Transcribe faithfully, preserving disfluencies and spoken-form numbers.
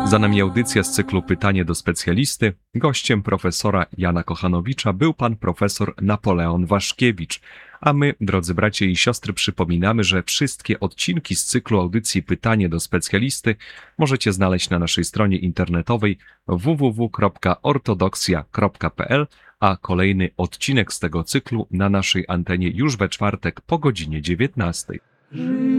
Za nami audycja z cyklu Pytanie do specjalisty. Gościem profesora Jana Kochanowicza był pan profesor Napoleon Waszkiewicz. A my, drodzy bracia i siostry, przypominamy, że wszystkie odcinki z cyklu audycji Pytanie do specjalisty możecie znaleźć na naszej stronie internetowej w w w kropka ortodoksja kropka p l, a kolejny odcinek z tego cyklu na naszej antenie już we czwartek po godzinie dziewiętnastej.